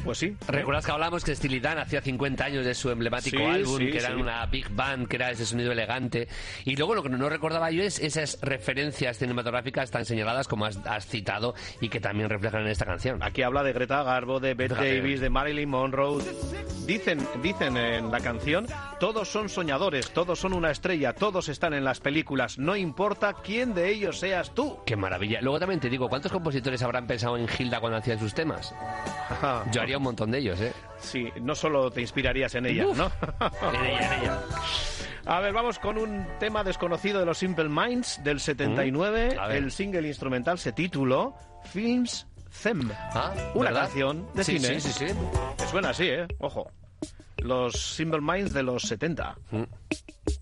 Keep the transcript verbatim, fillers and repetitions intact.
pues sí. ¿Recuerdas que hablamos que Steely Dan hacía cincuenta años de su emblemático sí, álbum, sí, que era sí. una big band, que era ese sonido elegante? Y luego lo que no recordaba yo es esas referencias cinematográficas tan señaladas como has, has citado y que también reflejan en esta canción. Aquí habla de Greta Garbo, de Bette Fíjate. Davis, de Marilyn Monroe. Dicen, dicen en la canción, todos son soñadores, todos son una estrella, todos están en las películas, no importa quién de ellos seas tú. ¡Qué maravilla! Luego también te digo, ¿cuántos compositores habrán pensado en Hilda cuando hacían sus temas? Yo haría un montón de ellos, ¿eh? Sí, no solo te inspirarías en ella, Uf, ¿no? En ella, en ella. A ver, vamos con un tema desconocido de los Simple Minds del setenta y nueve. Mm, a ver. El single instrumental se tituló Films Them. Ah, una ¿verdad? canción de sí, cine. Sí, sí, sí. Que suena así, ¿eh? Ojo. Los Simple Minds de los setenta. Mm.